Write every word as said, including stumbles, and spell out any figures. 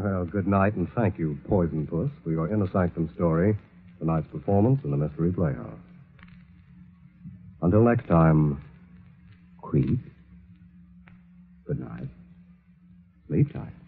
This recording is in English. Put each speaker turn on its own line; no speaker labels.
Well, good night, and thank you, Poison Puss, for your inner sanctum story, tonight's performance in the Mystery Playhouse. Until next time, creep. Good night. Sleep tight.